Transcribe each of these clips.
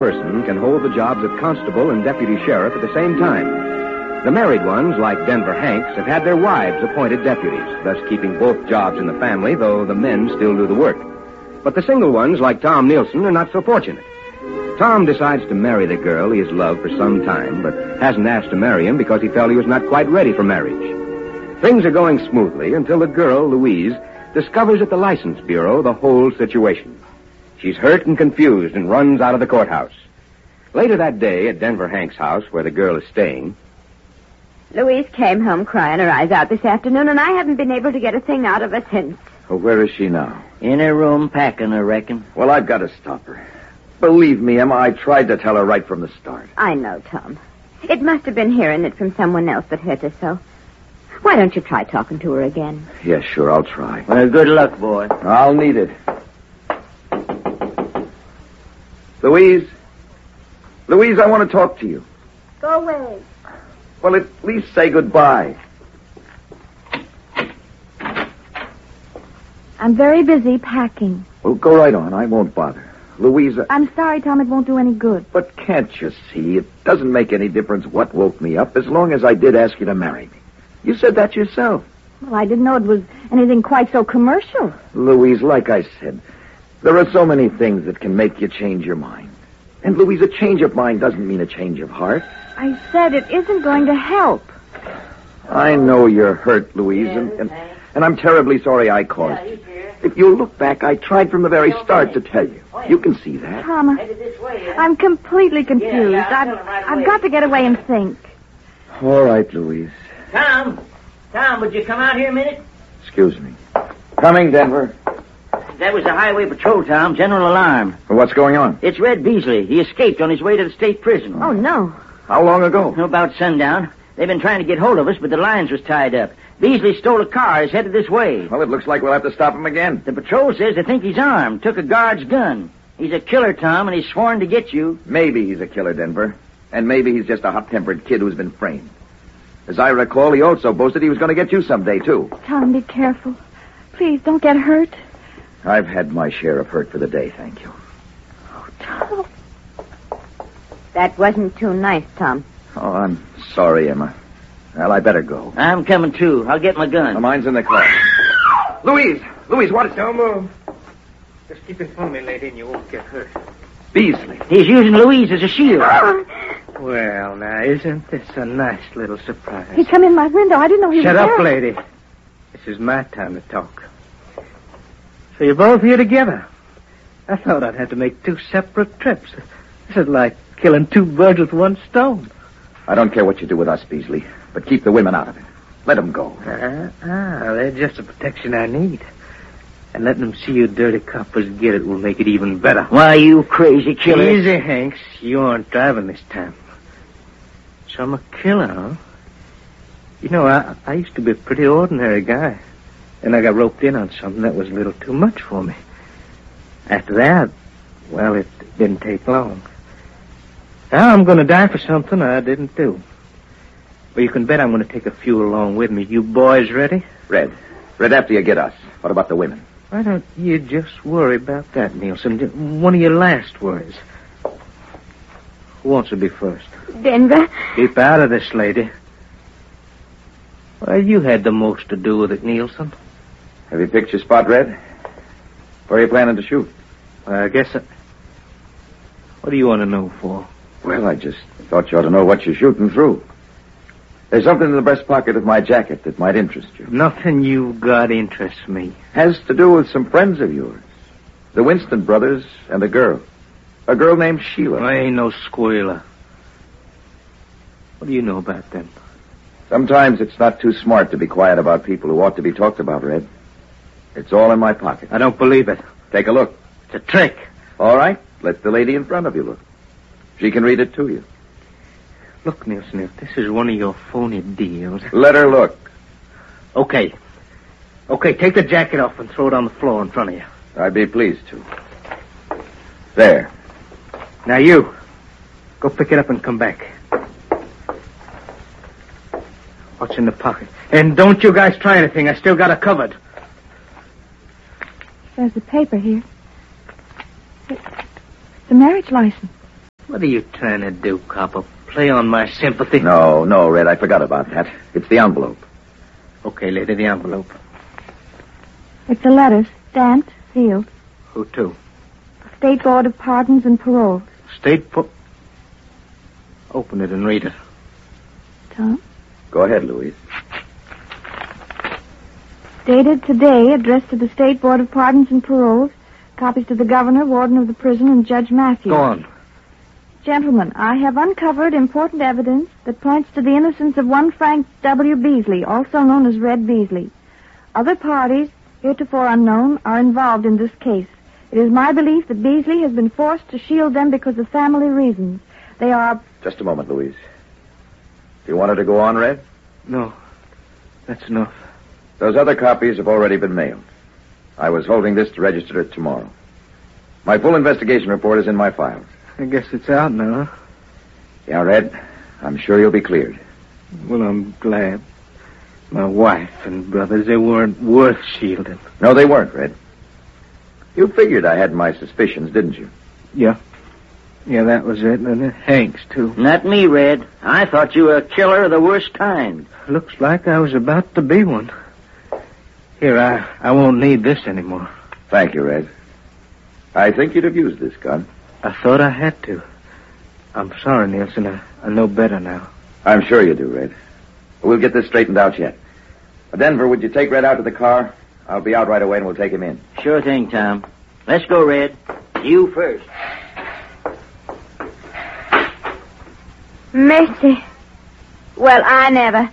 person can hold the jobs of constable and deputy sheriff at the same time. The married ones, like Denver Hanks, have had their wives appointed deputies, thus keeping both jobs in the family, though the men still do the work. But the single ones, like Tom Nielsen, are not so fortunate. Tom decides to marry the girl he has loved for some time, but hasn't asked to marry him because he felt he was not quite ready for marriage. Things are going smoothly until the girl, Louise, discovers at the License Bureau the whole situation. She's hurt and confused and runs out of the courthouse. Later that day, at Denver Hank's house, where the girl is staying... Louise came home crying her eyes out this afternoon, and I haven't been able to get a thing out of her since. Well, where is she now? In her room packing, I reckon. Well, I've got to stop her. Believe me, Emma, I tried to tell her right from the start. I know, Tom. It must have been hearing it from someone else that hurt her so. Why don't you try talking to her again? Yeah, sure, I'll try. Well, good luck, boy. I'll need it. Louise? Louise, I want to talk to you. Go away. Well, at least say goodbye. I'm very busy packing. Well, go right on. I won't bother. Louise... I'm sorry, Tom. It won't do any good. But can't you see? It doesn't make any difference what woke me up as long as I did ask you to marry me. You said that yourself. Well, I didn't know it was anything quite so commercial. Louise, like I said, there are so many things that can make you change your mind. And, Louise, a change of mind doesn't mean a change of heart. I said it isn't going to help. I know you're hurt, Louise, and I'm terribly sorry I caused you. If you look back, I tried from the very start to tell you. You can see that. Tom, I'm completely confused. I've got to get away and think. All right, Louise. Tom, would you come out here a minute? Excuse me. Coming, Denver. That was the highway patrol, Tom. General alarm. Well, what's going on? It's Red Beasley. He escaped on his way to the state prison. Oh, no. How long ago? About sundown. They've been trying to get hold of us, but the lines was tied up. Beasley stole a car. He's headed this way. Well, it looks like we'll have to stop him again. The patrol says they think he's armed. Took a guard's gun. He's a killer, Tom, and he's sworn to get you. Maybe he's a killer, Denver. And maybe he's just a hot-tempered kid who's been framed. As I recall, he also boasted he was going to get you someday, too. Tom, be careful. Please, don't get hurt. I've had my share of hurt for the day, thank you. Oh, Tom. That wasn't too nice, Tom. Oh, I'm sorry, Emma. Well, I better go. I'm coming, too. I'll get my gun. Mine's in the car. Louise, what is... Don't move. Just keep in front of me, lady, and you won't get hurt. Beasley. He's using Louise as a shield. Well, now, isn't this a nice little surprise? He come in my window. I didn't know he was Shut up, there. lady. This is my time to talk. So you're both here together. I thought I'd have to make 2 separate trips. This is like killing 2 birds with 1 stone. I don't care what you do with us, Beasley, but keep the women out of it. Let them go. They're just the protection I need. And letting them see you dirty coppers get it will make it even better. Why, you crazy killer. Easy, Hanks. You aren't driving this time. So I'm a killer, huh? You know, I used to be a pretty ordinary guy. And I got roped in on something that was a little too much for me. After that, well, it didn't take long. Now I'm going to die for something I didn't do. But you can bet I'm going to take a few along with me. You boys ready? Red, after you get us. What about the women? Why don't you just worry about that, Nielsen? One of your last words. Who wants to be first? Denver. Keep out of this, lady. Well, you had the most to do with it, Nielsen. Have you picked your spot, Red? Where are you planning to shoot? I guess what do you want to know for? Well, I just thought you ought to know what you're shooting through. There's something in the breast pocket of my jacket that might interest you. Nothing you got interests me. Has to do with some friends of yours. The Winston brothers and a girl. A girl named Sheila. I ain't no squealer. What do you know about them? Sometimes it's not too smart to be quiet about people who ought to be talked about, Red. It's all in my pocket. I don't believe it. Take a look. It's a trick. All right. Let the lady in front of you look. She can read it to you. Look, Nielsen, if this is one of your phony deals... Let her look. Okay, take the jacket off and throw it on the floor in front of you. I'd be pleased to. There. Now you, go pick it up and come back. What's in the pocket? And don't you guys try anything. I still got it covered. There's a paper here. It's the marriage license. What are you trying to do, Copper? Play on my sympathy? No, Red, I forgot about that. It's the envelope. Okay, lady, the envelope. It's a letter, stamped, sealed. Who to? State Board of Pardons and Paroles. Open it and read it. Tom? Go ahead, Louise. Dated today, addressed to the State Board of Pardons and Paroles. Copies to the governor, warden of the prison, and Judge Matthews. Go on. Gentlemen, I have uncovered important evidence that points to the innocence of one Frank W. Beasley, also known as Red Beasley. Other parties, heretofore unknown, are involved in this case. It is my belief that Beasley has been forced to shield them because of family reasons. They are... Just a moment, Louise. Do you want her to go on, Red? No. That's enough. Those other copies have already been mailed. I was holding this to register it tomorrow. My full investigation report is in my files. I guess it's out now, huh? Yeah, Red. I'm sure you'll be cleared. Well, I'm glad. My wife and brothers, they weren't worth shielding. No, they weren't, Red. You figured I had my suspicions, didn't you? Yeah. Yeah, that was it. And Hank's, too. Not me, Red. I thought you were a killer of the worst kind. Looks like I was about to be one. Here, I won't need this anymore. Thank you, Red. I think you'd have used this gun. I thought I had to. I'm sorry, Nielsen. I know better now. I'm sure you do, Red. We'll get this straightened out yet. Denver, would you take Red out to the car? I'll be out right away and we'll take him in. Sure thing, Tom. Let's go, Red. You first. Mercy. Well, I never.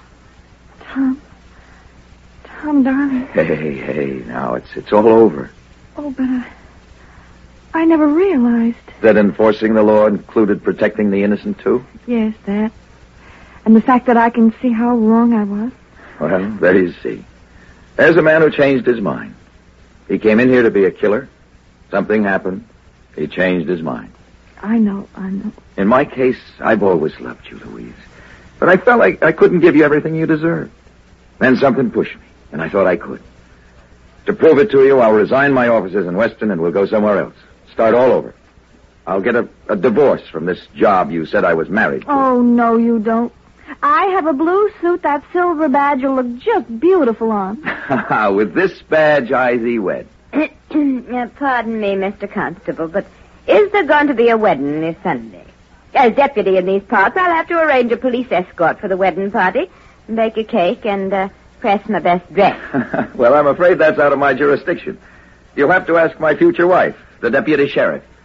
Tom, darling. Hey, now it's all over. Oh, but I never realized. That enforcing the law included protecting the innocent, too? Yes, that. And the fact that I can see how wrong I was. Well, there you see. There's a man who changed his mind. He came in here to be a killer. Something happened. He changed his mind. I know. In my case, I've always loved you, Louise. But I felt like I couldn't give you everything you deserved. Then something pushed me, and I thought I could. To prove it to you, I'll resign my offices in Weston and we'll go somewhere else. Start all over. I'll get a divorce from this job you said I was married to. Oh, no, you don't. I have a blue suit that silver badge will look just beautiful on. With this badge, I thee wed. Pardon me, Mr. Constable, but is there going to be a wedding this Sunday? As deputy in these parts, I'll have to arrange a police escort for the wedding party, bake a cake, and press my best dress. Well, I'm afraid that's out of my jurisdiction. You'll have to ask my future wife, the deputy sheriff.